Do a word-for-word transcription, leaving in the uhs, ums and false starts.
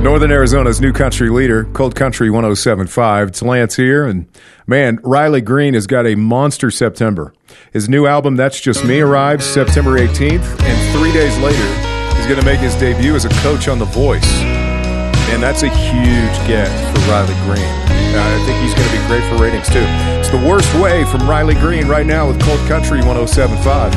Northern Arizona's new country leader, Cold Country one oh seven point five. It's Lance here, and man, Riley Green has got a monster September. His new album, That's Just Me, arrives September eighteenth, and three days later, he's going to make his debut as a coach on The Voice. And that's a huge get for Riley Green. Uh, I think he's going to be great for ratings, too. It's The Worst Way from Riley Green right now with Cold Country one oh seven point five.